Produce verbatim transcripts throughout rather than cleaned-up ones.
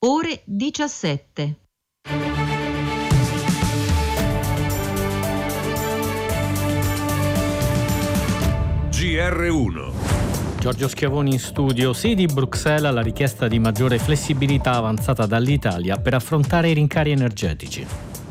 ore diciassette. G R uno. Giorgio Schiavoni in studio. Sì, di Bruxelles alla richiesta di maggiore flessibilità avanzata dall'Italia per affrontare i rincari energetici.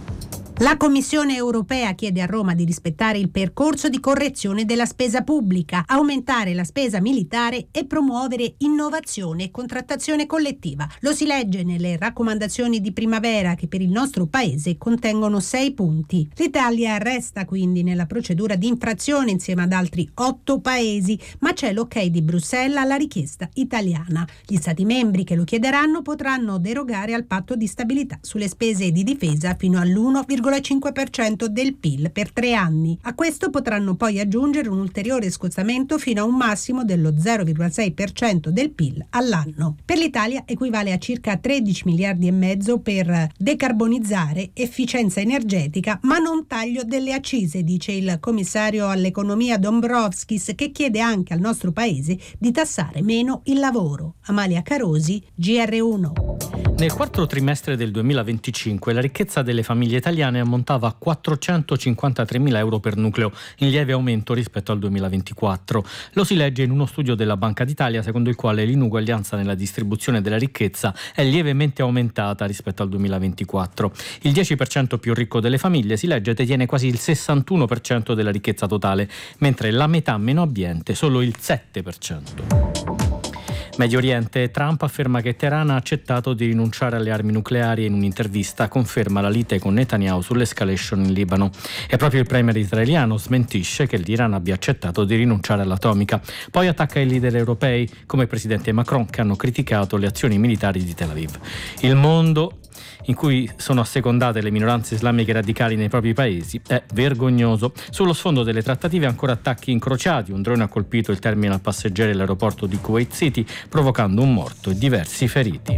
La Commissione europea chiede a Roma di rispettare il percorso di correzione della spesa pubblica, aumentare la spesa militare e promuovere innovazione e contrattazione collettiva. Lo si legge nelle raccomandazioni di primavera che per il nostro paese contengono sei punti. L'Italia resta quindi nella procedura di infrazione insieme ad altri otto paesi, ma c'è l'ok di Bruxelles alla richiesta italiana. Gli Stati membri che lo chiederanno potranno derogare al patto di stabilità sulle spese di difesa fino all'uno virgola cinque per cento del P I L per tre anni. A questo potranno poi aggiungere un ulteriore scostamento fino a un massimo dello zero virgola sei per cento del P I L all'anno. Per l'Italia equivale a circa tredici miliardi e mezzo per decarbonizzare, efficienza energetica, ma non taglio delle accise, dice il commissario all'economia Dombrovskis, che chiede anche al nostro paese di tassare meno il lavoro. Amalia Carosi, G R uno. Nel quarto trimestre del duemilaventicinque la ricchezza delle famiglie italiane ammontava a quattrocentocinquantatremila euro per nucleo, in lieve aumento rispetto al duemilaventiquattro. Lo si legge in uno studio della Banca d'Italia secondo il quale l'inuguaglianza nella distribuzione della ricchezza è lievemente aumentata rispetto al duemilaventiquattro. Il dieci per cento più ricco delle famiglie, si legge, detiene quasi il sessantuno per cento della ricchezza totale, mentre la metà meno abbiente solo il sette per cento. Medio Oriente. Trump afferma che Teheran ha accettato di rinunciare alle armi nucleari e in un'intervista conferma la lite con Netanyahu sull'escalation in Libano. E proprio il premier israeliano smentisce che l'Iran abbia accettato di rinunciare all'atomica. Poi attacca i leader europei come il presidente Macron, che hanno criticato le azioni militari di Tel Aviv. Il mondo in cui sono assecondate le minoranze islamiche radicali nei propri paesi è vergognoso. Sullo sfondo delle trattative ancora attacchi incrociati. Un drone ha colpito il terminal passeggeri all'aeroporto di Kuwait City, provocando un morto e diversi feriti.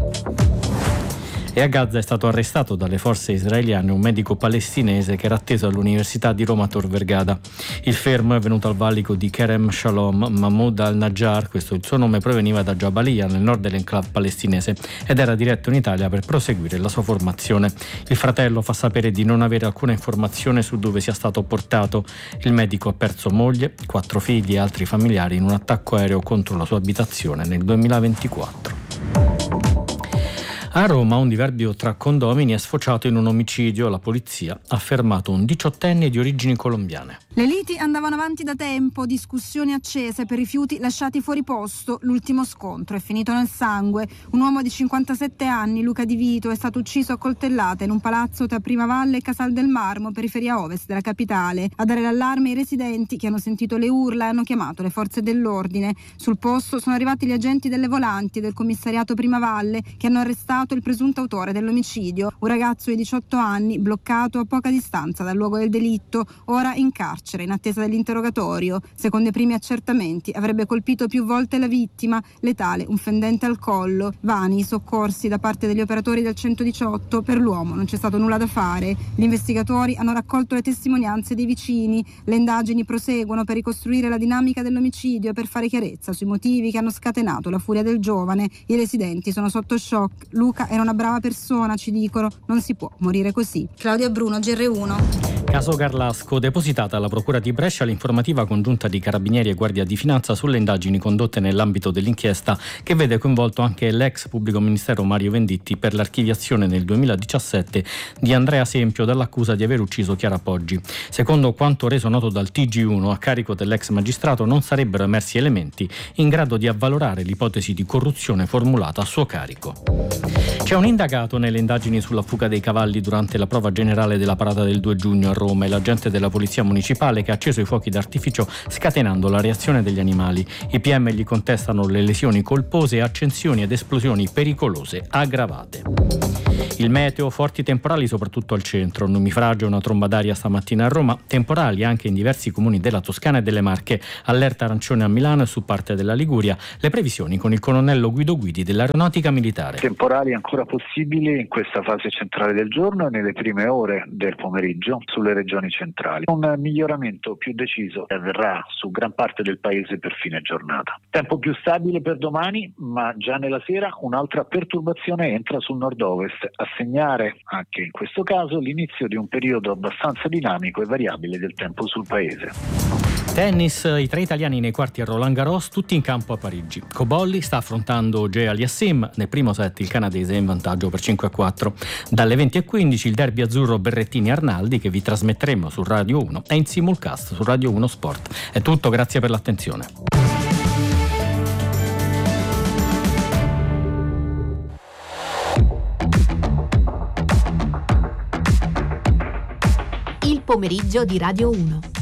E a Gaza è stato arrestato dalle forze israeliane un medico palestinese che era atteso all'Università di Roma Tor Vergata. Il fermo è venuto al valico di Kerem Shalom. Mahmoud al-Najjar, questo il suo nome, proveniva da Jabalia, nel nord dell'enclave palestinese, ed era diretto in Italia per proseguire la sua formazione. Il fratello fa sapere di non avere alcuna informazione su dove sia stato portato. Il medico ha perso moglie, quattro figli e altri familiari in un attacco aereo contro la sua abitazione nel duemilaventiquattro. A Roma un diverbio tra condomini è sfociato in un omicidio. La polizia ha fermato un diciottenne di origini colombiane. Le liti andavano avanti da tempo, discussioni accese per rifiuti lasciati fuori posto. L'ultimo scontro è finito nel sangue. Un uomo di cinquantasette anni, Luca Di Vito, è stato ucciso a coltellate in un palazzo tra Primavalle e Casal del Marmo, periferia ovest della capitale. A dare l'allarme i residenti, che hanno sentito le urla e hanno chiamato le forze dell'ordine. Sul posto sono arrivati gli agenti delle volanti del commissariato Primavalle, che hanno arrestato il presunto autore dell'omicidio, un ragazzo di diciotto anni bloccato a poca distanza dal luogo del delitto, ora in carcere in attesa dell'interrogatorio. Secondo i primi accertamenti avrebbe colpito più volte la vittima, letale un fendente al collo. Vani i soccorsi da parte degli operatori del centodiciotto, per l'uomo non c'è stato nulla da fare. Gli investigatori hanno raccolto le testimonianze dei vicini, le indagini proseguono per ricostruire la dinamica dell'omicidio e per fare chiarezza sui motivi che hanno scatenato la furia del giovane. I residenti sono sotto shock. Luca era una brava persona, ci dicono, non si può morire così. Claudia Bruno, G R uno. Caso Garlasco, depositata alla Procura di Brescia l'informativa congiunta di Carabinieri e Guardia di Finanza sulle indagini condotte nell'ambito dell'inchiesta che vede coinvolto anche l'ex pubblico ministero Mario Venditti per l'archiviazione nel duemiladiciassette di Andrea Sempio dall'accusa di aver ucciso Chiara Poggi. Secondo quanto reso noto dal T G uno, a carico dell'ex magistrato non sarebbero emersi elementi in grado di avvalorare l'ipotesi di corruzione formulata a suo carico. C'è un indagato nelle indagini sulla fuga dei cavalli durante la prova generale della parata del due giugno a Roma e l'agente della polizia municipale che ha acceso i fuochi d'artificio scatenando la reazione degli animali. I P M gli contestano le lesioni colpose e accensioni ed esplosioni pericolose aggravate. Il meteo, forti temporali soprattutto al centro, nubifragio, una tromba d'aria stamattina a Roma, temporali anche in diversi comuni della Toscana e delle Marche, allerta arancione a Milano e su parte della Liguria. Le previsioni con il colonnello Guido Guidi dell'Aeronautica Militare. Temporali ancora possibili in questa fase centrale del giorno e nelle prime ore del pomeriggio sulle regioni centrali. Un miglioramento più deciso avverrà su gran parte del paese per fine giornata. Tempo più stabile per domani, ma già nella sera un'altra perturbazione entra sul nord-ovest, a segnare anche in questo caso l'inizio di un periodo abbastanza dinamico e variabile del tempo sul paese. Tennis, i tre italiani nei quarti a Roland Garros, tutti in campo a Parigi. Cobolli sta affrontando Gea Aliassim, nel primo set il canadese è in vantaggio per cinque a quattro. Dalle venti e quindici il derby azzurro Berrettini-Arnaldi, che vi trasmetteremo su Radio uno e in simulcast su Radio uno Sport. È tutto, grazie per l'attenzione. Il pomeriggio di Radio uno.